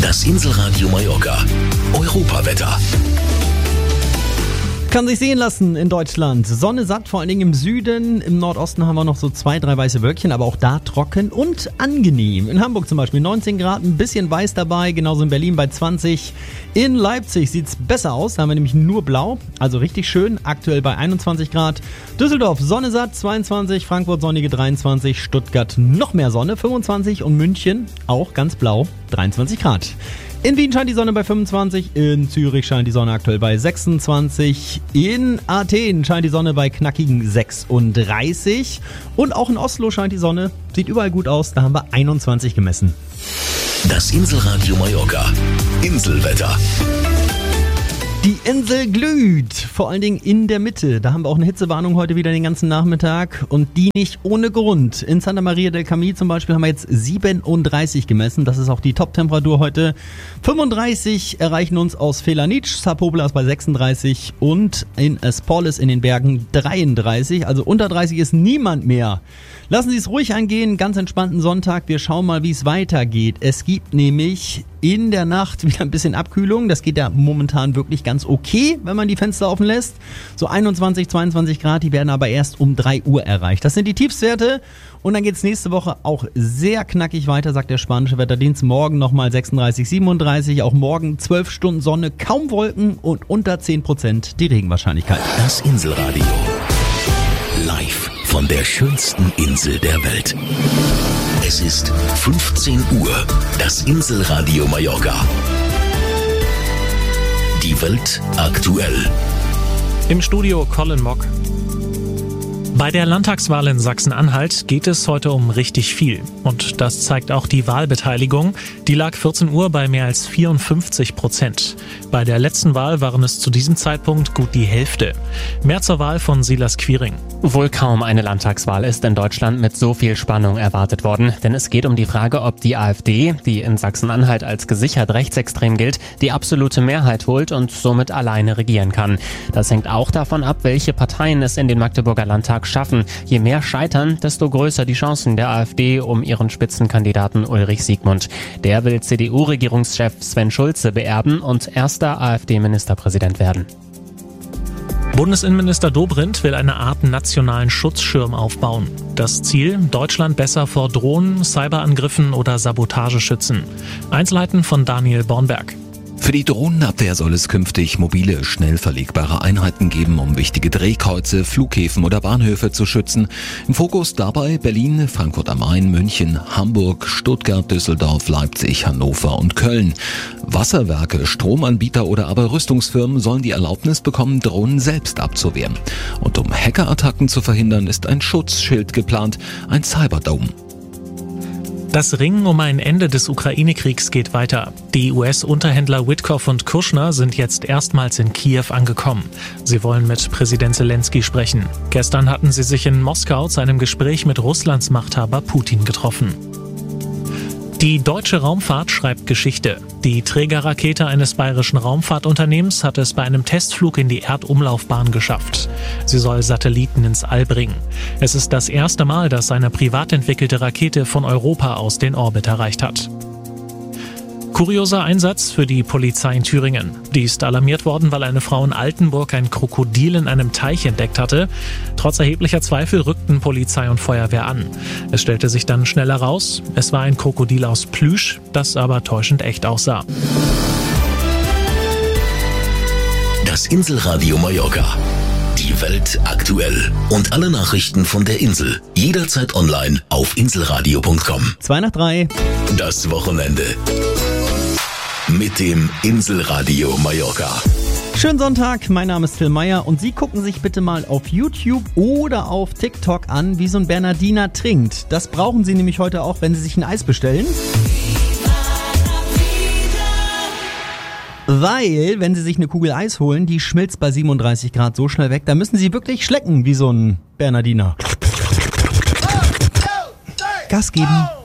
Das Inselradio Mallorca. Europawetter. Kann sich sehen lassen in Deutschland. Sonne satt, vor allen Dingen im Süden. Im Nordosten haben wir noch so 2-3 weiße Wölkchen, aber auch da trocken und angenehm. In Hamburg zum Beispiel 19 Grad, ein bisschen weiß dabei, genauso in Berlin bei 20. In Leipzig sieht's besser aus, da haben wir nämlich nur blau, also richtig schön, aktuell bei 21 Grad. Düsseldorf Sonne satt, 22, Frankfurt sonnige 23, Stuttgart noch mehr Sonne, 25 und München auch ganz blau, 23 Grad. In Wien scheint die Sonne bei 25, in Zürich scheint die Sonne aktuell bei 26, in Athen scheint die Sonne bei knackigen 36 und auch in Oslo scheint die Sonne, sieht überall gut aus, da haben wir 21 gemessen. Das Inselradio Mallorca. Inselwetter. Die Insel glüht, vor allen Dingen in der Mitte. Da haben wir auch eine Hitzewarnung heute wieder den ganzen Nachmittag und die nicht ohne Grund. In Santa Maria del Camí zum Beispiel haben wir jetzt 37 gemessen. Das ist auch die Top-Temperatur heute. 35 erreichen uns aus Felanitsch, Sapoblas bei 36 und in Espolis in den Bergen 33. Also unter 30 ist niemand mehr. Lassen Sie es ruhig angehen, ganz entspannten Sonntag. Wir schauen mal, wie es weitergeht. Es gibt nämlich in der Nacht wieder ein bisschen Abkühlung. Das geht ja momentan wirklich ganz okay, wenn man die Fenster offen lässt. So 21, 22 Grad, die werden aber erst um 3 Uhr erreicht. Das sind die Tiefstwerte und dann geht es nächste Woche auch sehr knackig weiter, sagt der spanische Wetterdienst. Morgen nochmal 36, 37, auch morgen 12 Stunden Sonne, kaum Wolken und unter 10% die Regenwahrscheinlichkeit. Das Inselradio. Live von der schönsten Insel der Welt. Es ist 15 Uhr. Das Inselradio Mallorca. Die Welt aktuell. Im Studio Colin Mock. Bei der Landtagswahl in Sachsen-Anhalt geht es heute um richtig viel. Und das zeigt auch die Wahlbeteiligung. Die lag 14 Uhr bei mehr als 54%. Bei der letzten Wahl waren es zu diesem Zeitpunkt gut die Hälfte. Mehr zur Wahl von Silas Quiring. Wohl kaum eine Landtagswahl ist in Deutschland mit so viel Spannung erwartet worden. Denn es geht um die Frage, ob die AfD, die in Sachsen-Anhalt als gesichert rechtsextrem gilt, die absolute Mehrheit holt und somit alleine regieren kann. Das hängt auch davon ab, welche Parteien es in den Magdeburger Landtag schaffen. Je mehr scheitern, desto größer die Chancen der AfD um ihren Spitzenkandidaten Ulrich Siegmund. Der will CDU-Regierungschef Sven Schulze beerben und erster AfD-Ministerpräsident werden. Bundesinnenminister Dobrindt will eine Art nationalen Schutzschirm aufbauen. Das Ziel: Deutschland besser vor Drohnen, Cyberangriffen oder Sabotage schützen. Einzelheiten von Daniel Bornberg. Für die Drohnenabwehr soll es künftig mobile, schnell verlegbare Einheiten geben, um wichtige Drehkreuze, Flughäfen oder Bahnhöfe zu schützen. Im Fokus dabei Berlin, Frankfurt am Main, München, Hamburg, Stuttgart, Düsseldorf, Leipzig, Hannover und Köln. Wasserwerke, Stromanbieter oder aber Rüstungsfirmen sollen die Erlaubnis bekommen, Drohnen selbst abzuwehren. Und um Hackerattacken zu verhindern, ist ein Schutzschild geplant, ein Cyberdome. Das Ringen um ein Ende des Ukraine-Kriegs geht weiter. Die US-Unterhändler Witkoff und Kushner sind jetzt erstmals in Kiew angekommen. Sie wollen mit Präsident Zelensky sprechen. Gestern hatten sie sich in Moskau zu einem Gespräch mit Russlands Machthaber Putin getroffen. Die deutsche Raumfahrt schreibt Geschichte. Die Trägerrakete eines bayerischen Raumfahrtunternehmens hat es bei einem Testflug in die Erdumlaufbahn geschafft. Sie soll Satelliten ins All bringen. Es ist das erste Mal, dass eine privat entwickelte Rakete von Europa aus den Orbit erreicht hat. Kurioser Einsatz für die Polizei in Thüringen. Die ist alarmiert worden, weil eine Frau in Altenburg ein Krokodil in einem Teich entdeckt hatte. Trotz erheblicher Zweifel rückten Polizei und Feuerwehr an. Es stellte sich dann schnell heraus, es war ein Krokodil aus Plüsch, das aber täuschend echt aussah. Das Inselradio Mallorca. Die Welt aktuell. Und alle Nachrichten von der Insel. Jederzeit online auf inselradio.com. 2 nach 3. Das Wochenende. Mit dem Inselradio Mallorca. Schönen Sonntag, mein Name ist Phil Meyer und Sie gucken sich bitte mal auf YouTube oder auf TikTok an, wie so ein Bernardiner trinkt. Das brauchen Sie nämlich heute auch, wenn Sie sich ein Eis bestellen. Weil, wenn Sie sich eine Kugel Eis holen, die schmilzt bei 37 Grad so schnell weg, da müssen Sie wirklich schlecken wie so ein Bernardiner. Gas geben.